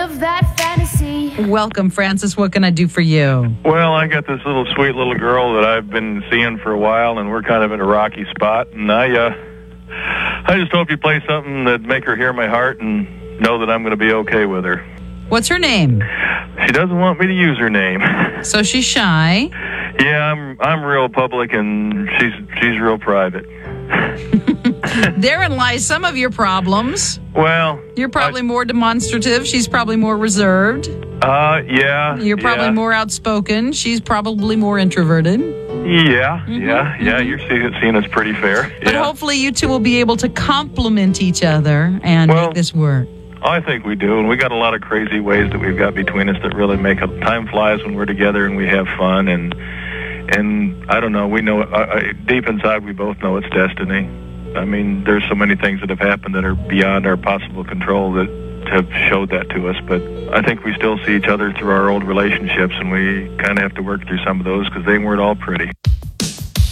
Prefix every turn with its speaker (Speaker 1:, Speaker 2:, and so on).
Speaker 1: live that fantasy.
Speaker 2: Welcome, Francis. What can I do for you?
Speaker 3: Well, I got this little sweet little girl that I've been seeing for a while, and we're kind of in a rocky spot. And I just hope you play something that make her hear my heart and know that I'm going to be okay with her.
Speaker 2: What's her name?
Speaker 3: She doesn't want me to use her name.
Speaker 2: So she's shy.
Speaker 3: Yeah, I'm real public, and she's real private.
Speaker 2: Therein lies some of your problems.
Speaker 3: Well,
Speaker 2: You're probably more demonstrative. She's probably more reserved.
Speaker 3: Yeah.
Speaker 2: You're probably more outspoken. She's probably more introverted.
Speaker 3: Yeah, You're seeing us pretty fair.
Speaker 2: But
Speaker 3: Yeah.
Speaker 2: hopefully you two will be able to complement each other and make this work.
Speaker 3: I think we do, and we got a lot of crazy ways that we've got between us that really make up. Time flies when we're together and we have fun, and I don't know, we know, deep inside we both know it's destiny. I mean, there's so many things that have happened that are beyond our possible control that have showed that to us, but I think we still see each other through our old relationships, and we kind of have to work through some of those because they weren't all pretty.